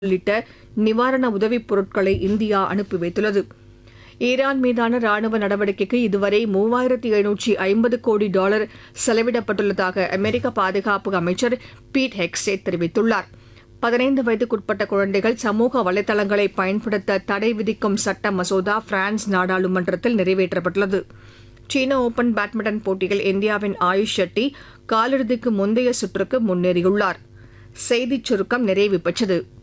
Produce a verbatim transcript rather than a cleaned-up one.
உள்ளிட்ட நிவாரண உதவிப் பொருட்களை இந்தியா அனுப்பி வைத்துள்ளது. ஈரான் மீதான ராணுவ நடவடிக்கைக்கு இதுவரை மூவாயிரத்து எழுநூற்று ஐம்பது கோடி டாலர் செலவிடப்பட்டுள்ளதாக அமெரிக்க பாதுகாப்பு அமைச்சர் பீட் ஹெக்ஸேட் தெரிவித்துள்ளார். பதினைந்து வயதுக்குட்பட்ட குழந்தைகள் சமூக வலைதளங்களை பயன்படுத்த தடை விதிக்கும் சட்ட மசோதா பிரான்ஸ் நாடாளுமன்றத்தில் நிறைவேற்றப்பட்டுள்ளது. சீன ஓபன் பேட்மிண்டன் போட்டியில் இந்தியாவின் ஆயுஷ் ஷெட்டி காலிறுதிக்கு முந்தைய சுற்றுக்கு முன்னேறியுள்ளார். செய்திச் சுருக்கம் நிறைவு பெற்றது.